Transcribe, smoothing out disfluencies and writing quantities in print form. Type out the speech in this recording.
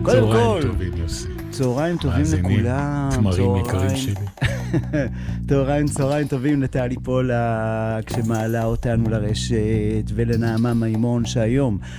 קודם כל, טובים, יוסי. צהריים טובים לכולם. תמרים יקרים שלי. צהריים טובים לטלי פולה כשמעלה אותנו לרשת, ולנעמה מימון שהיום